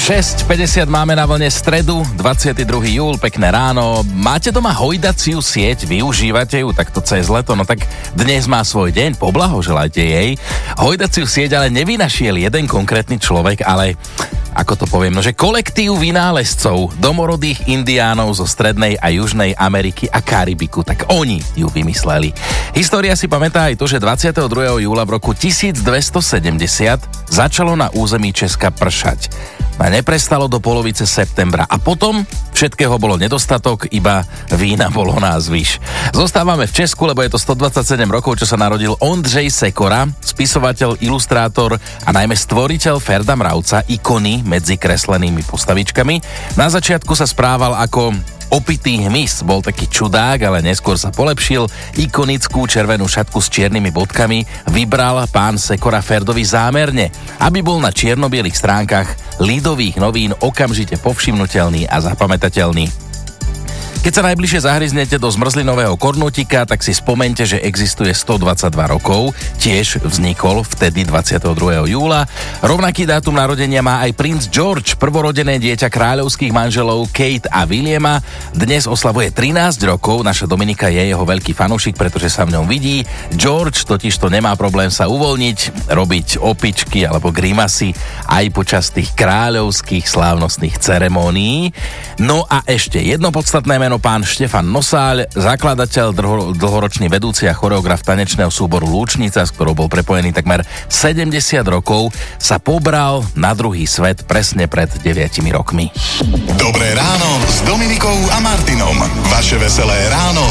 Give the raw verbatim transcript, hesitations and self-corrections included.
šesť päťdesiat máme na vlne stredu, dvadsiateho druhého júla, pekné ráno. Máte doma hojdaciu sieť, využívate ju takto cez leto, no tak dnes má svoj deň, poblahoželajte jej. Hojdaciu sieť ale nevynašiel jeden konkrétny človek, ale ako to poviem, no že kolektív vynálezcov domorodých indiánov zo Strednej a Južnej Ameriky a Karibiku, tak oni ju vymysleli. História si pamätá aj to, že dvadsiateho druhého júla v roku tisícdvestosedemdesiat začalo na území Česka pršať. A neprestalo do polovice septembra a potom všetkého bolo nedostatok, iba vína bolo na zvyš. Zostávame v Česku, lebo je to stodvadsaťsedem rokov, čo sa narodil Ondřej Sekora, spisovateľ, ilustrátor a najmä stvoriteľ Ferda Mravca, ikony medzi kreslenými postavičkami. Na začiatku sa správal ako opitý hmyz, bol taký čudák, ale neskôr sa polepšil. Ikonickú červenú šatku s čiernymi bodkami vybral pán Sekora Ferdovi zámerne, aby bol na čierno-bielých stránkach Lidových novín okamžite povšimnutelný a zapamätateľný. Keď sa najbližšie zahryznete do zmrzlinového kornútika, tak si spomente, že existuje stodvadsaťdva rokov, tiež vznikol vtedy dvadsiateho druhého júla. Rovnaký dátum narodenia má aj princ George, prvorodené dieťa kráľovských manželov Kate a Williama. Dnes oslavuje trinásť rokov, naša Dominika je jeho veľký fanúšik, pretože sa v ňom vidí. George totiž to nemá problém sa uvoľniť, robiť opičky alebo grimasy aj počas tých kráľovských slávnostných ceremónií. No a ešte jedno podstatné meno, pán Štefan Nosáľ, zakladateľ, dlho, dlhoročný vedúci a choreograf tanečného súboru Lúčnica, s ktorou bol prepojený takmer sedemdesiat rokov, sa pobral na druhý svet presne pred deviatimi rokmi. Dobré ráno s Dominikou a Martinom. Vaše veselé ráno